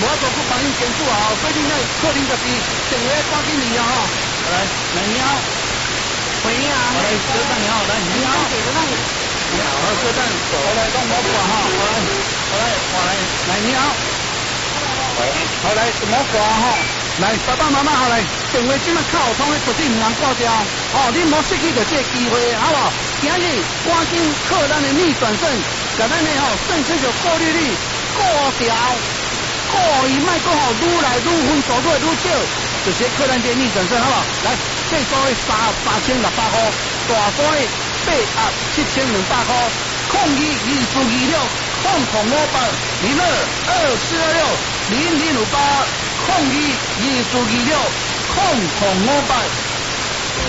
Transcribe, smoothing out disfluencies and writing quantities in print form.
我做去帮恁监督啊，所以恁要确定就是电话赶紧嚟啊吼。来，你好，喂你好，来，车站你好，来你好，你好，车站，我来帮我管哈，我来，来你好，喂，好来，怎么管哈？来，爸爸妈妈好来，电话即马较有通的，绝对唔通挂掉，哦，你莫失去着这个机会，好不好？今日赶紧靠咱的逆转胜，甲咱的吼胜出着过滤率过掉。故意卖过好，愈来愈分数愈来愈少，就是客单店逆转胜，好不好？来，最高的3600块，大波的87200块，控22426，控控580222426058，控22426，控控58。